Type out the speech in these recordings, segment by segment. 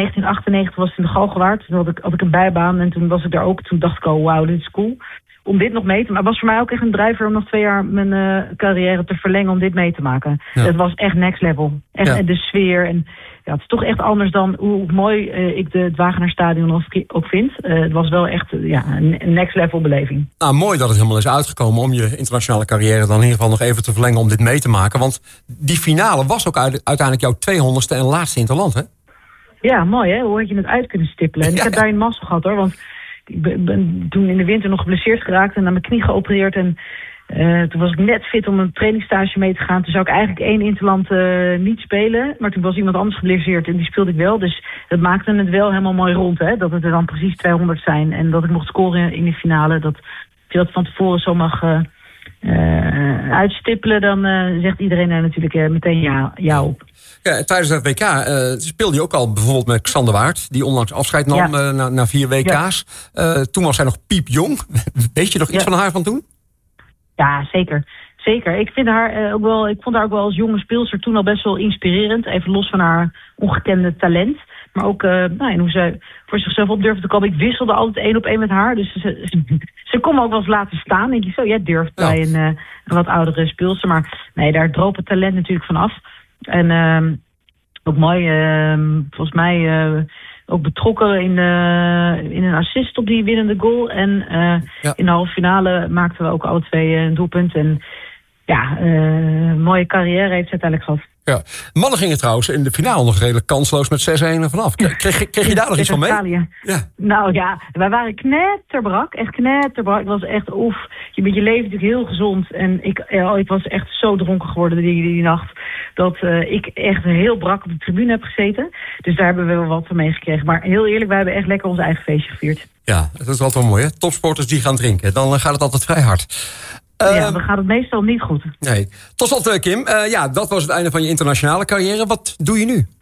1998 was het in de Galgenwaard. Toen had ik een bijbaan en toen was ik daar ook. Toen dacht ik al, wauw, dit is cool. Om dit nog mee te maken. Maar het was voor mij ook echt een drijver om nog 2 jaar mijn carrière te verlengen om dit mee te maken. Ja. Het was echt next level. Echt de sfeer. En ja, het is toch echt anders dan hoe mooi ik het Wagenaarstadion ook vind. Het was wel echt een next level beleving. Nou, mooi dat het helemaal is uitgekomen om je internationale carrière dan in ieder geval nog even te verlengen om dit mee te maken. Want die finale was ook uiteindelijk jouw 200ste en laatste in het land, hè? Ja, mooi hè. Hoe had je het uit kunnen stippelen? En ik heb daar een massa gehad hoor, want ik ben toen in de winter nog geblesseerd geraakt en aan mijn knie geopereerd. En toen was ik net fit om een trainingsstage mee te gaan. Toen zou ik eigenlijk 1 interland niet spelen. Maar toen was iemand anders geblesseerd en die speelde ik wel. Dus dat maakte het wel helemaal mooi rond. Hè? Dat het er dan precies 200 zijn. En dat ik mocht scoren in de finale. Dat je dat van tevoren zo mag uitstippelen. Dan zegt iedereen er natuurlijk meteen ja op. Ja, tijdens het WK speelde je ook al bijvoorbeeld met Xander Waard, die onlangs afscheid nam na 4 WK's. Ja. Toen was zij nog piepjong. Weet je nog iets van haar van toen? Ja, zeker. Zeker. Ik vond haar ook wel als jonge speelster toen al best wel inspirerend. Even los van haar ongekende talent. Maar ook hoe ze voor zichzelf op durfde te komen. Ik wisselde altijd 1 op 1 met haar. Dus ze kon me ook wel eens laten staan. Denk je zo, jij durft bij een wat oudere speelster. Maar nee, daar droop het talent natuurlijk van af. En ook mooi, volgens mij ook betrokken in een assist op die winnende goal. En in de halve finale maakten we ook alle 2 een doelpunt. En een mooie carrière heeft ze uiteindelijk gehad. Ja. Mannen gingen trouwens in de finale nog redelijk kansloos met 6-1 vanaf. Kreeg je daar nog iets van mee? Ja. Nou ja, wij waren knetterbrak. Echt knetterbrak. Het was echt je leeft natuurlijk heel gezond. En ik was echt zo dronken geworden die nacht. Dat ik echt heel brak op de tribune heb gezeten. Dus daar hebben we wel wat van meegekregen. Maar heel eerlijk, wij hebben echt lekker ons eigen feestje gevierd. Ja, dat is altijd wel mooi hè. Topsporters die gaan drinken. Dan gaat het altijd vrij hard. Dan gaat het meestal niet goed. Nee. Tot slot, Kim. Dat was het einde van je internationale carrière. Wat doe je nu?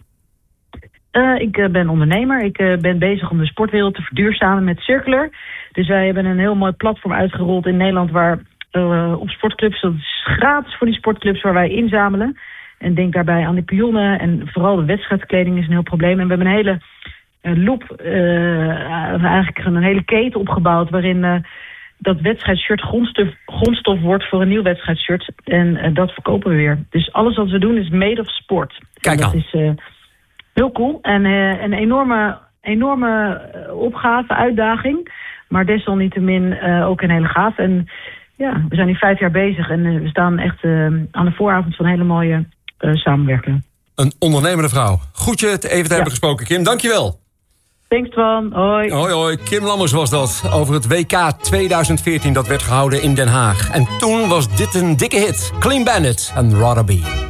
Ik ben ondernemer. Ik ben bezig om de sportwereld te verduurzamen met Circular. Dus wij hebben een heel mooi platform uitgerold in Nederland waar op sportclubs, dat is gratis voor die sportclubs waar wij inzamelen. En denk daarbij aan de pionnen en vooral de wedstrijdkleding is een heel probleem. En we hebben een hele loop, eigenlijk een hele keten opgebouwd waarin dat wedstrijdshirt grondstof wordt voor een nieuw wedstrijdshirt. En dat verkopen we weer. Dus alles wat we doen is made of sport. Kijk aan. Dat is heel cool. En een enorme opgave, uitdaging. Maar desalniettemin ook een hele gaaf. En ja, we zijn nu 5 jaar bezig. En we staan echt aan de vooravond van hele mooie samenwerking. Een ondernemende vrouw. Goed je het even te hebben gesproken, Kim. Dankjewel. Thanks, Twan. Hoi. Hoi. Kim Lammers was dat. Over het WK 2014 dat werd gehouden in Den Haag. En toen was dit een dikke hit. Clean Bandit en Rather Be.